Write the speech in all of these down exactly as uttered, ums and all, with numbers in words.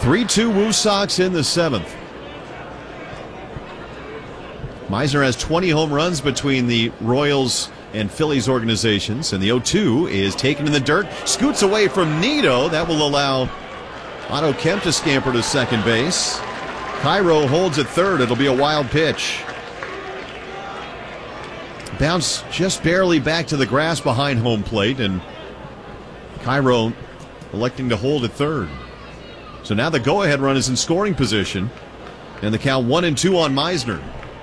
three two Woo Sox in the seventh. Meisner has twenty home runs between the Royals and Phillies organizations, and the oh two is taken in the dirt, scoots away from Nido. That will allow Otto Kemp to scamper to second base. Cairo holds at third. It'll be a wild pitch. Bounce just barely back to the grass behind home plate, and Cairo electing to hold at third. So now the go-ahead run is in scoring position, and the count one and two on Meisner.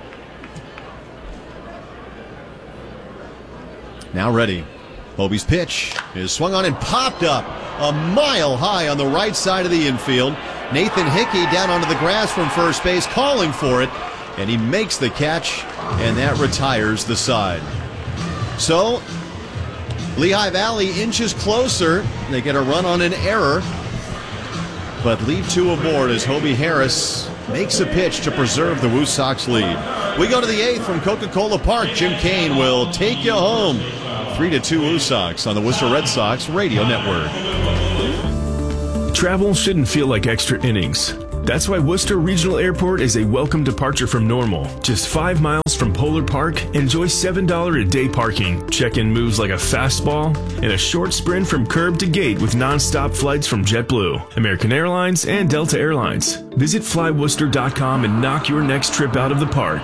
Now ready. Hobie's pitch is swung on and popped up a mile high on the right side of the infield. Nathan Hickey down onto the grass from first base, calling for it, and he makes the catch, and that retires the side. So Lehigh Valley inches closer. They get a run on an error, but leave two aboard as Hobie Harris makes a pitch to preserve the Woo Sox lead. We go to the eighth from Coca-Cola Park. Jim Kane will take you home. three to two Woo Sox on the Worcester Red Sox Radio Network. Travel shouldn't feel like extra innings. That's why Worcester Regional Airport is a welcome departure from normal. Just five miles from Polar Park, enjoy seven dollars a day parking. Check-in moves like a fastball, and a short sprint from curb to gate with non-stop flights from JetBlue, American Airlines, and Delta Airlines. Visit fly worcester dot com and knock your next trip out of the park.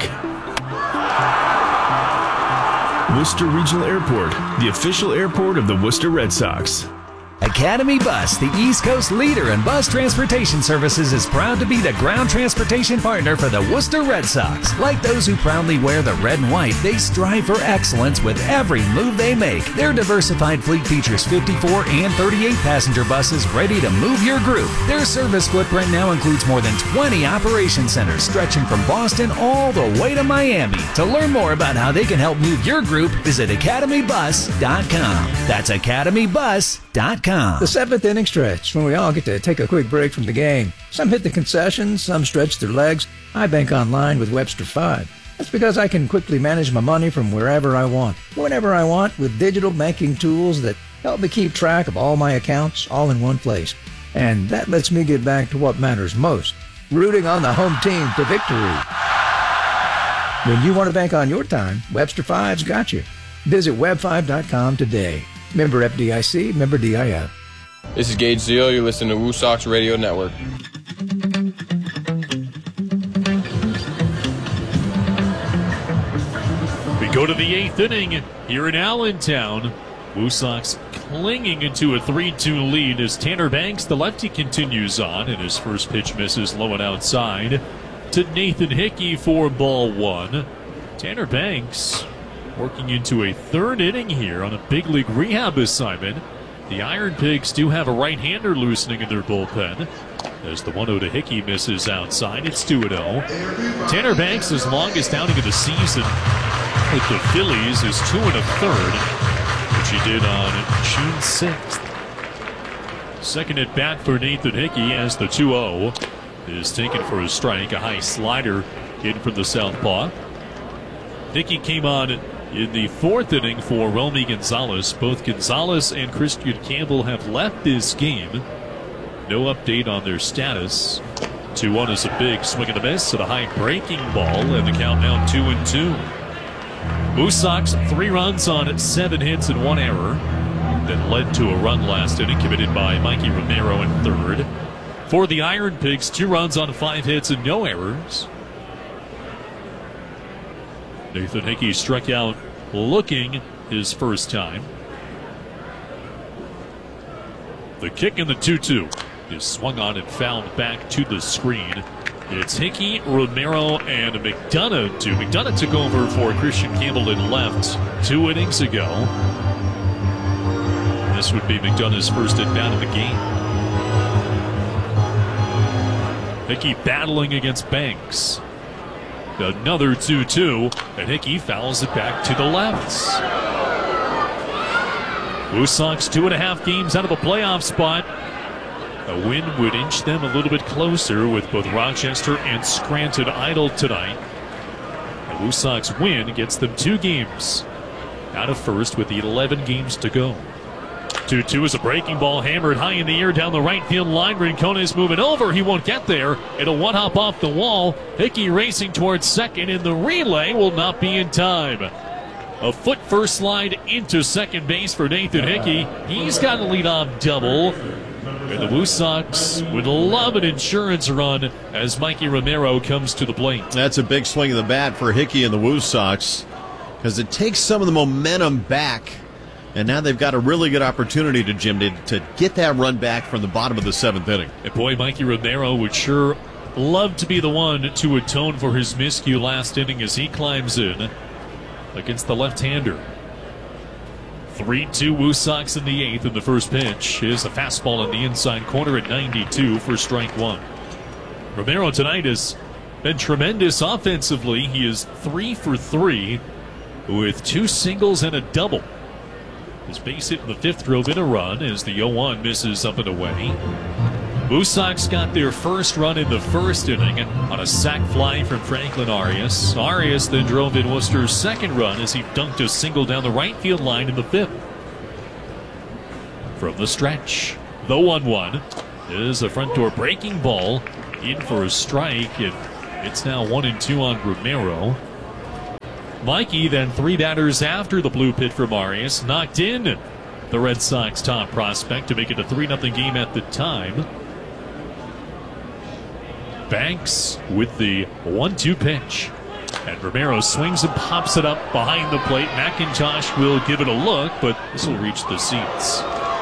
Worcester Regional Airport, the official airport of the Worcester Red Sox. Academy Bus, the East Coast leader in bus transportation services, is proud to be the ground transportation partner for the Worcester Red Sox. Like those who proudly wear the red and white, they strive for excellence with every move they make. Their diversified fleet features fifty-four and thirty-eight passenger buses ready to move your group. Their service footprint now includes more than twenty operation centers stretching from Boston all the way to Miami. To learn more about how they can help move your group, visit academy bus dot com. That's academy bus dot com. The seventh inning stretch, when we all get to take a quick break from the game. Some hit the concessions, some stretch their legs. I bank online with Webster five. That's because I can quickly manage my money from wherever I want, whenever I want, with digital banking tools that help me keep track of all my accounts all in one place. And that lets me get back to what matters most, rooting on the home team to victory. When you want to bank on your time, Webster five's got you. Visit web five dot com today. Member F D I C, member D I F. This is Gage Zeal. You're listening to Woo Sox Radio Network. We go to the eighth inning here in Allentown. Woo Sox clinging into a three two lead as Tanner Banks, the lefty, continues on, and his first pitch misses low and outside to Nathan Hickey for ball one. Tanner Banks working into a third inning here on a big league rehab assignment. The Iron Pigs do have a right-hander loosening in their bullpen as the one oh to Hickey misses outside. It's two oh. Tanner Banks' his longest outing of the season with the Phillies is two and a third, which he did on June sixth. Second at bat for Nathan Hickey as the two oh is taken for a strike. A high slider in from the southpaw. Hickey came on in the fourth inning for Romy Gonzalez. Both Gonzalez and Christian Campbell have left this game. No update on their status. two one is a big swing and a miss at a high breaking ball, and the count now two and two. Woo Sox three runs on seven hits and one error that led to a run last inning committed by Mikey Romero in third. For the Iron Pigs, two runs on five hits and no errors. Nathan Hickey struck out looking his first time. The kick in the two two is swung on and fouled back to the screen. It's Hickey, Romero, and McDonough. Two. McDonough took over for Christian Campbell and left two innings ago. This would be McDonough's first at bat of the game. Hickey battling against Banks. Another two two, and Hickey fouls it back to the left. Woo Sox two and a half games out of a playoff spot. A win would inch them a little bit closer with both Rochester and Scranton idle tonight. The Woo Sox win gets them two games out of first with the eleven games to go. two two is a breaking ball hammered high in the air down the right field line. Rincon is moving over. He won't get there. It'll one hop off the wall. Hickey racing towards second, and the relay will not be in time. A foot first slide into second base for Nathan Hickey. He's got a leadoff double. And the Woo Sox would love an insurance run as Mikey Romero comes to the plate. That's a big swing of the bat for Hickey and the Woo Sox because it takes some of the momentum back. And now they've got a really good opportunity to Jim to, to get that run back from the bottom of the seventh inning. And boy, Mikey Romero would sure love to be the one to atone for his miscue last inning as he climbs in against the left-hander. three two Woo Sox in the eighth, and the first pitch is a fastball in the inside corner at ninety-two for strike one. Romero tonight has been tremendous offensively. He is three for three with two singles and a double. His base hit in the fifth drove in a run as the oh one misses up and away. Woo Sox got their first run in the first inning on a sac fly from Franklin Arias. Arias then drove in Worcester's second run as he dunked a single down the right field line in the fifth. From the stretch, the one one is a front door breaking ball in for a strike, and it's now one and two on Romero. Mikey then three batters after the blue pit from Arias knocked in the Red Sox top prospect to make it a three nothing game at the time. Banks with the one two pitch. And Romero swings and pops it up behind the plate. McIntosh will give it a look, but this will reach the seats.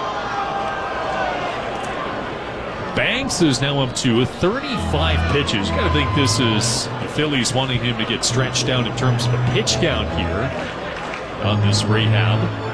Banks is now up to thirty-five pitches. You got to think this is the Phillies wanting him to get stretched out in terms of a pitch count here on this rehab.